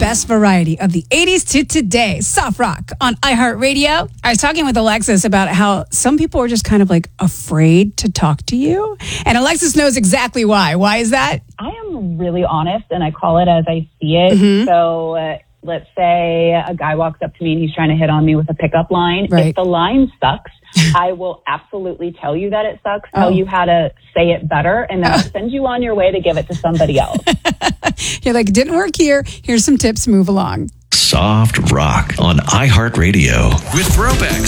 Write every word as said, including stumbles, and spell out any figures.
best variety of the eighties to today. Soft rock on iHeartRadio. I was talking with Alexis about how some people are just kind of like afraid to talk to you. And Alexis knows exactly why. Why is that? I am really honest and I call it as I see it. Mm-hmm. So uh, let's say a guy walks up to me and he's trying to hit on me with a pickup line. Right. If the line sucks, I will absolutely tell you that it sucks, tell Oh. you how to say it better, and then I'll send you on your way to give it to somebody else. You're like, didn't work here. Here's some tips. Move along. Soft rock on iHeartRadio with throwbacks.